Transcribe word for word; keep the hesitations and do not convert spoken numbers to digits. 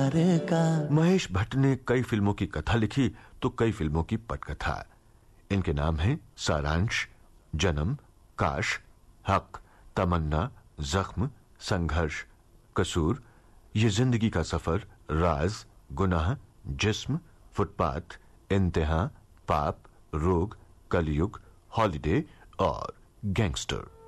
प्यार का। महेश भट्ट ने कई फिल्मों की कथा लिखी तो कई फिल्मों की पटकथा। इनके नाम हैं सारांश, जन्म, काश, हक, तमन्ना, जख्म, संघर्ष, कसूर, ये जिंदगी का सफर, राज, गुनाह, जिस्म, फुटपाथ, इंतहा, पाप, रोग, कलयुग, हॉलिडे और गैंगस्टर।